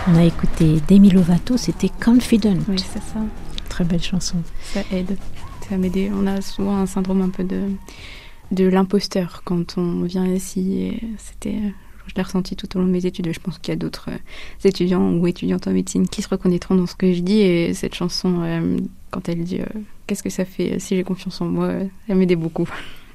On a écouté Demi Lovato, c'était Confident. Oui, c'est ça. Très belle chanson. Ça aide, ça m'aide. On a souvent un syndrome un peu de l'imposteur quand on vient ici. Et je l'ai ressenti tout au long de mes études. Je pense qu'il y a d'autres étudiants ou étudiantes en médecine qui se reconnaîtront dans ce que je dis. Et cette chanson, quand elle dit qu'est-ce que ça fait si j'ai confiance en moi, elle m'aidait beaucoup.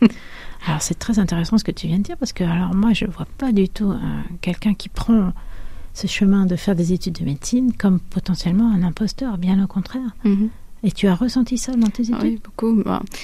Alors c'est très intéressant ce que tu viens de dire, parce que alors moi je vois pas du tout quelqu'un qui prend ce chemin de faire des études de médecine comme potentiellement un imposteur, bien au contraire. Mm-hmm. Et tu as ressenti ça dans tes études? Oui, beaucoup.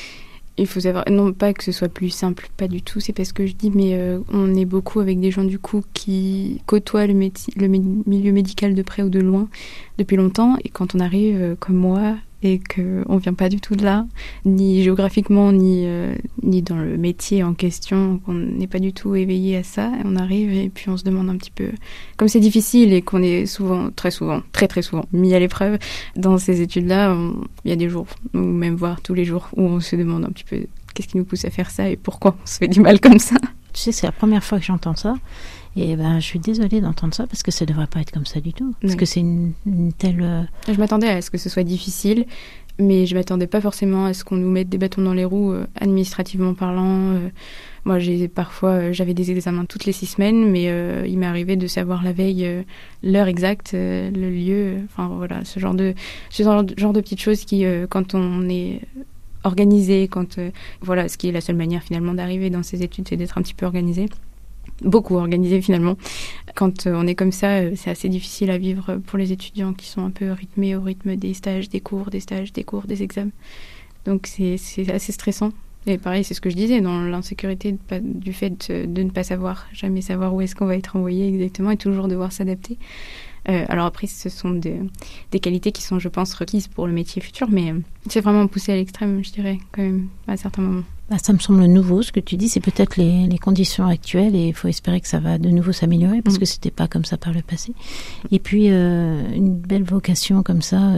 Il faut savoir, non pas que ce soit plus simple, pas du tout, c'est pas ce que je dis, mais on est beaucoup avec des gens du coup qui côtoient le milieu médical de près ou de loin depuis longtemps, et quand on arrive comme moi et qu'on vient pas du tout de là, ni géographiquement, ni dans le métier en question, qu'on n'est pas du tout éveillé à ça, et on arrive et puis on se demande un petit peu, comme c'est difficile et qu'on est souvent, très souvent, très très souvent mis à l'épreuve dans ces études-là, il y a des jours, ou même voire tous les jours, où on se demande un petit peu qu'est-ce qui nous pousse à faire ça et pourquoi on se fait du mal comme ça. Tu sais, c'est la première fois que j'entends ça. Et je suis désolée d'entendre ça, parce que ça ne devrait pas être comme ça du tout. Parce que c'est une telle... Je m'attendais à ce que ce soit difficile, mais je ne m'attendais pas forcément à ce qu'on nous mette des bâtons dans les roues, administrativement parlant. Moi, j'avais des examens toutes les 6 semaines, mais il m'est arrivé de savoir la veille l'heure exacte, le lieu, enfin voilà, ce genre de petites choses qui, quand on est organisé, voilà, ce qui est la seule manière finalement d'arriver dans ces études, c'est d'être un petit peu organisé. Beaucoup organisé finalement. Quand on est comme ça, c'est assez difficile à vivre pour les étudiants qui sont un peu rythmés au rythme des stages, des cours, des examens. Donc c'est assez stressant. Et pareil, c'est ce que je disais, dans l'insécurité du fait de ne pas jamais savoir où est-ce qu'on va être envoyé exactement et toujours devoir s'adapter. Alors après, ce sont des qualités qui sont, je pense, requises pour le métier futur, mais c'est vraiment poussé à l'extrême, je dirais, quand même, à certains moments. Ça me semble nouveau, ce que tu dis. C'est peut-être les conditions actuelles, et il faut espérer que ça va de nouveau s'améliorer, parce que c'était pas comme ça par le passé. Et puis, une belle vocation comme ça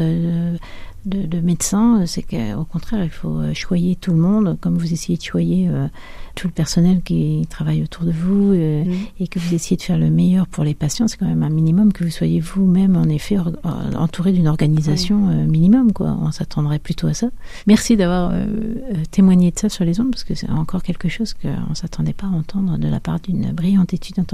de médecin, c'est qu'au contraire, il faut choyer tout le monde, comme vous essayez de choyer tout le personnel qui travaille autour de vous, et que vous essayez de faire le meilleur pour les patients. C'est quand même un minimum que vous soyez vous-même, en effet, entouré d'une organisation minimum, quoi. On s'attendrait plutôt à ça. Merci d'avoir témoigné de ça sur les ondes, parce que c'est encore quelque chose qu'on ne s'attendait pas à entendre de la part d'une brillante étudiante